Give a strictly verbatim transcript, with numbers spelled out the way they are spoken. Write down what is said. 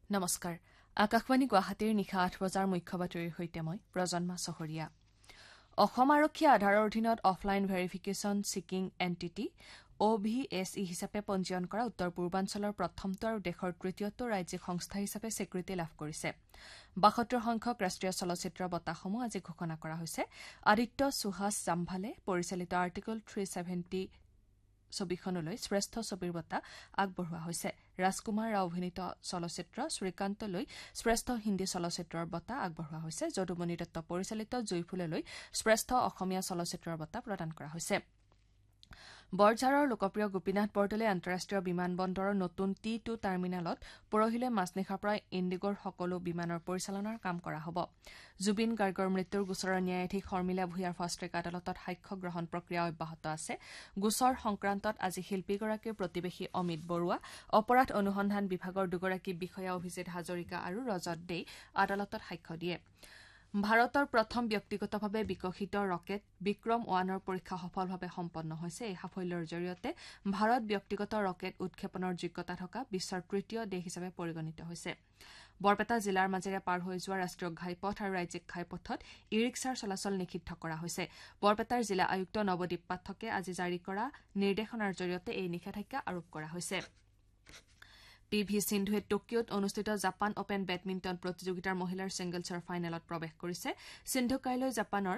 নমস্কাৰ আকাশবাণী গুৱাহাটীৰ নিশা আঠ বজাৰ মুখ্য বাতৰিৰ সৈতে মই প্ৰজন্মা চহৰীয়া অসম আৰক্ষী আধাৰৰ অধীনত অফলাইন ভেৰিফিকেশ্যন চিকিং এণ্টিটি অ ভি এছ ই হিচাপে পঞ্জীয়ন কৰা উত্তৰ পূৰ্বাঞ্চলৰ প্ৰথমটো আৰু দেশৰ তৃতীয়টো ৰাজ্যিক সংস্থা হিচাপে স্বীকৃতি লাভ কৰিছে বাসত্তৰ সংখ্যক ৰাষ্ট্ৰীয় চলচ্চিত্ৰ বঁটাসমূহ আজি ঘোষণা কৰা হৈছে আদিত্য সুহাস জাম্ভালে পৰিচালিত আৰ্টিকল থ্ৰী ছেভেণ্টি ছবিখনলৈ শ্ৰেষ্ঠ ছবিৰ বঁটা আগবঢ়োৱা হৈছে ৰাজকুমাৰ ৰাও অভিনীত চলচ্চিত্ৰ শ্ৰীকান্তলৈ শ্ৰেষ্ঠ হিন্দী চলচ্চিত্ৰৰ বঁটা আগবঢ়োৱা হৈছে যদুমণি দত্ত পৰিচালিত জয়ফুললৈ শ্ৰেষ্ঠ অসমীয়া চলচ্চিত্ৰৰ বঁটা প্ৰদান কৰা হৈছে বৰঝাৰৰ লোকপ্ৰিয় গোপীনাথ বৰদলৈ আন্তঃৰাষ্ট্ৰীয় বিমান বন্দৰৰ নতুন টি টু টাৰ্মিনেলত পৰহিলৈ মাজনিশাৰ পৰা ইণ্ডিগৰ সকলো বিমানৰ পৰিচালনাৰ কাম কৰা হ'ব জুবিন গাৰ্গৰ মৃত্যুৰ গোচৰৰ ন্যায়াধীশ শৰ্মিলা ভূঞাৰ ফাষ্টট্ৰেক আদালতত সাক্ষ্য গ্ৰহণ প্ৰক্ৰিয়া অব্যাহত আছে গোচৰ সংক্ৰান্তত আজি শিল্পীগৰাকীৰ প্ৰতিবেশী অমিত বৰুৱা অপৰাধ অনুসন্ধান বিভাগৰ দুগৰাকী বিষয়া অভিজিত হাজৰিকা আৰু ৰজত দে আদালতত সাক্ষ্য দিয়ে ভাৰতৰ প্ৰথম ব্যক্তিগতভাৱে বিকশিত ৰকেট বিক্ৰম ওৱানৰ পৰীক্ষা সফলভাৱে সম্পন্ন হৈছে এই সাফল্যৰ জৰিয়তে ভাৰত ব্যক্তিগত ৰকেট উৎক্ষেপনৰ যোগ্যতা থকা বিশ্বৰ তৃতীয় দেশ হিচাপে পৰিগণিত হৈছে বৰপেটা জিলাৰ মাজেৰে পাৰ হৈ যোৱা ৰাষ্ট্ৰীয় ঘাইপথ আৰু ৰাজ্যিক ঘাইপথত ই ৰিক্সাৰ চলাচল নিষিদ্ধ কৰা হৈছে বৰপেটাৰ জিলা আয়ুক্ত নৱদীপ পাঠকে আজি জাৰি কৰা নিৰ্দেশনাৰ জৰিয়তে এই নিষেধাজ্ঞা আৰোপ কৰা হৈছে পি ভি সিন্ধুৱে টকিঅত অনুষ্ঠিত জাপান অপেন বেডমিণ্টন প্ৰতিযোগিতাৰ মহিলাৰ ছিংগলছৰ ফাইনেলত প্ৰৱেশ কৰিছে সিন্ধু কাইলৈ জাপানৰ